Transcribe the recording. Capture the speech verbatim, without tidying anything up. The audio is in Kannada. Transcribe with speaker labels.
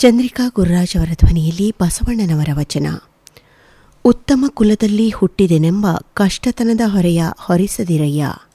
Speaker 1: ಚಂದ್ರಿಕಾ ಗುರುರಾಜ್ ಅವರ ಧ್ವನಿಯಲ್ಲಿ ಬಸವಣ್ಣನವರ ವಚನ. ಉತ್ತಮ ಕುಲದಲ್ಲಿ ಹುಟ್ಟಿದೆನೆಂಬ ಕಷ್ಟತನದ ಹೊರೆಯ ಹೊರಿಸದಿರಯ್ಯ.